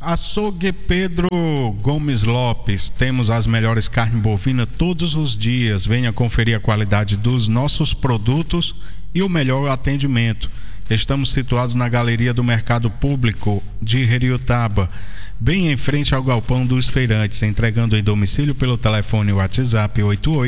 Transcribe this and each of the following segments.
Açougue Pedro Gomes Lopes, temos as melhores carnes bovinas todos os dias. Venha conferir a qualidade dos nossos produtos e o melhor atendimento. Estamos situados na galeria do Mercado Público de Heriotaba, bem em frente ao galpão dos feirantes, entregando em domicílio pelo telefone WhatsApp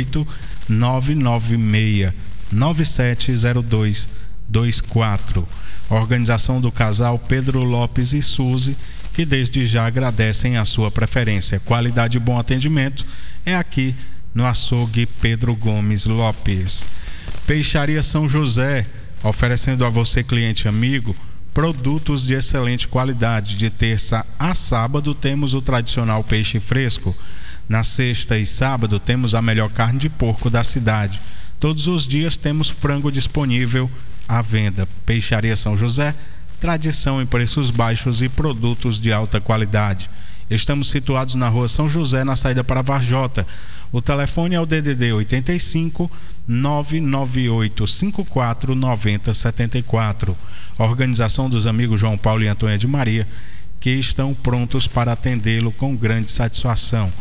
88-996-970224. Organização do casal Pedro Lopes e Suzy, que desde já agradecem a sua preferência. Qualidade e bom atendimento é aqui no Açougue Pedro Gomes Lopes. Peixaria São José, oferecendo a você, cliente amigo, produtos de excelente qualidade. De terça a sábado temos o tradicional peixe fresco. Na sexta e sábado temos a melhor carne de porco da cidade. Todos os dias temos frango disponível à venda. Peixaria São José, tradição em preços baixos e produtos de alta qualidade. Estamos situados na rua São José, na saída para Varjota. O telefone é o DDD 85 998 54 90 74. Organização dos amigos João Paulo e Antônia de Maria, que estão prontos para atendê-lo com grande satisfação.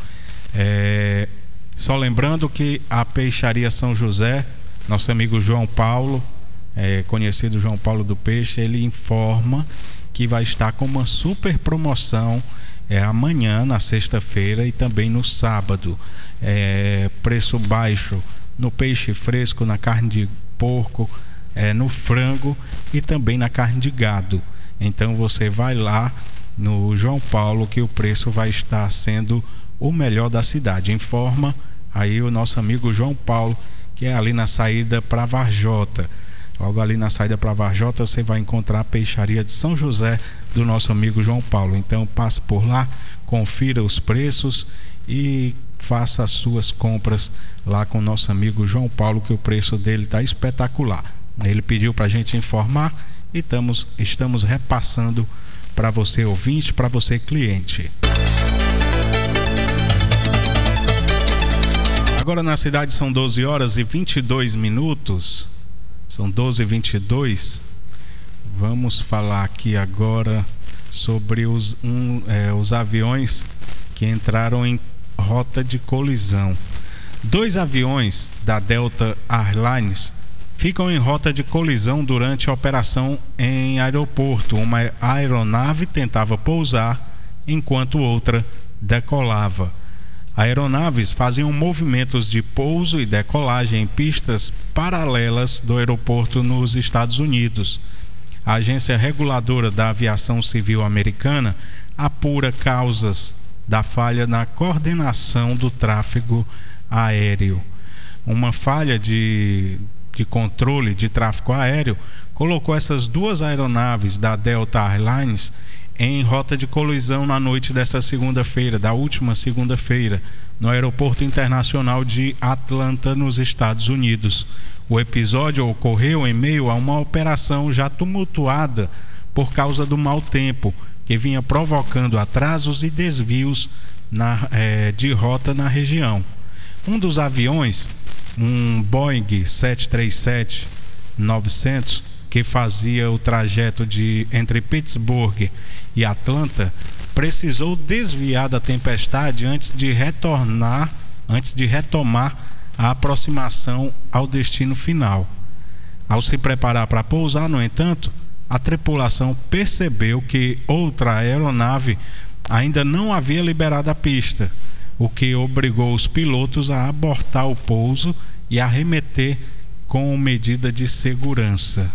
Só lembrando que a Peixaria São José, nosso amigo João Paulo, conhecido João Paulo do Peixe, ele informa que vai estar com uma super promoção amanhã, na sexta-feira, e também no sábado. Preço baixo no peixe fresco, na carne de porco, no frango e também na carne de gado. Então você vai lá no João Paulo, que o preço vai estar sendo o melhor da cidade. Informa aí o nosso amigo João Paulo, que é ali na saída para Varjota. Logo ali na saída para Varjota você vai encontrar a Peixaria de São José do nosso amigo João Paulo. Então passe por lá, confira os preços e faça as suas compras lá com o nosso amigo João Paulo, que o preço dele está espetacular. Ele pediu para a gente informar e estamos repassando para você ouvinte, para você cliente. Agora na cidade são 12 horas e 22 minutos. São 12h22. Vamos falar aqui agora sobre os aviões que entraram em rota de colisão. 2 aviões da Delta Airlines ficam em rota de colisão durante a operação em aeroporto. Uma aeronave tentava pousar enquanto outra decolava. Aeronaves faziam movimentos de pouso e decolagem em pistas paralelas do aeroporto nos Estados Unidos. A Agência Reguladora da Aviação Civil Americana apura causas da falha na coordenação do tráfego aéreo. Uma falha de controle de tráfego aéreo colocou essas 2 aeronaves da Delta Airlines em rota de colisão na noite desta segunda-feira, da última segunda-feira, no Aeroporto Internacional de Atlanta, nos Estados Unidos. O episódio ocorreu em meio a uma operação já tumultuada por causa do mau tempo, que vinha provocando atrasos e desvios de rota na região. Um dos aviões, um Boeing 737-900, que fazia o trajeto entre Pittsburgh e Atlanta, precisou desviar da tempestade antes de retomar a aproximação ao destino final. Ao se preparar para pousar, no entanto, a tripulação percebeu que outra aeronave ainda não havia liberado a pista, o que obrigou os pilotos a abortar o pouso e arremeter com medida de segurança.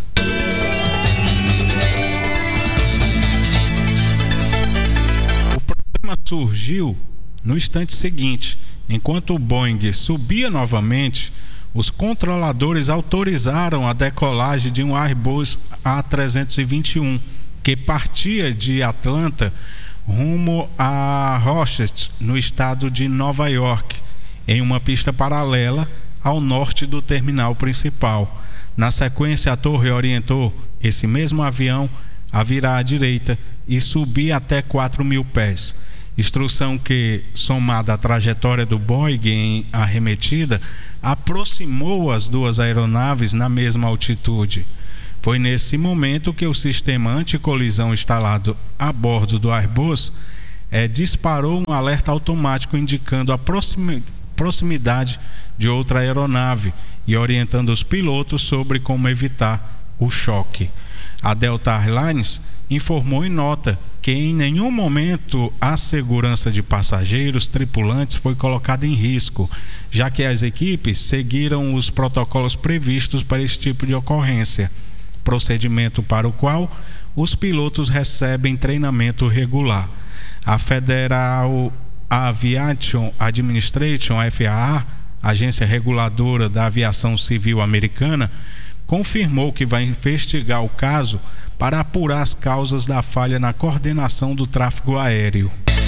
O problema surgiu no instante seguinte. Enquanto o Boeing subia novamente, os controladores autorizaram a decolagem de um Airbus A321, que partia de Atlanta rumo a Rochester, no estado de Nova York, em uma pista paralela ao norte do terminal principal. Na sequência, a torre orientou esse mesmo avião a virar à direita e subir até 4.000 pés. Instrução que, somada à trajetória do Boeing em arremetida, aproximou as 2 aeronaves na mesma altitude. Foi nesse momento que o sistema anticolisão instalado a bordo do Airbus disparou um alerta automático indicando a proximidade de outra aeronave e orientando os pilotos sobre como evitar o choque. A Delta Airlines informou em nota que em nenhum momento a segurança de passageiros, tripulantes foi colocada em risco, já que as equipes seguiram os protocolos previstos para esse tipo de ocorrência, procedimento para o qual os pilotos recebem treinamento regular. A Federal Aviation Administration, a FAA, agência reguladora da aviação civil americana, confirmou que vai investigar o caso para apurar as causas da falha na coordenação do tráfego aéreo.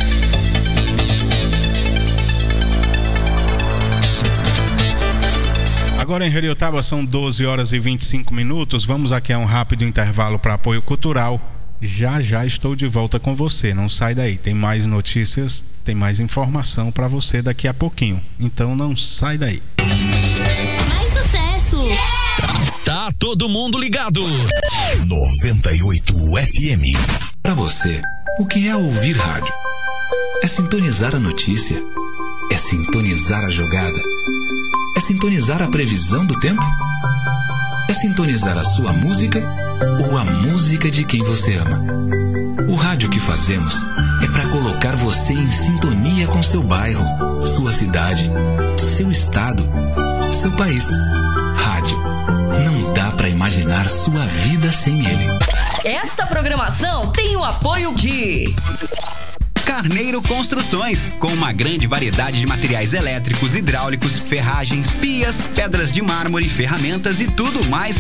Agora em Heriotaba são 12 horas e 25 minutos. Vamos aqui a um rápido intervalo para apoio cultural. Já estou de volta com você. Não sai daí. Tem mais notícias, tem mais informação para você daqui a pouquinho. Então não sai daí. Mais sucesso! Tá todo mundo ligado. 98 FM. Para você, o que é ouvir rádio? É sintonizar a notícia? É sintonizar a jogada? É sintonizar a previsão do tempo? É sintonizar a sua música ou a música de quem você ama? O rádio que fazemos é para colocar você em sintonia com seu bairro, sua cidade, seu estado, seu país. Rádio. Não dá para imaginar sua vida sem ele. Esta programação tem o apoio de Carneiro Construções, com uma grande variedade de materiais elétricos, hidráulicos, ferragens, pias, pedras de mármore, ferramentas e tudo mais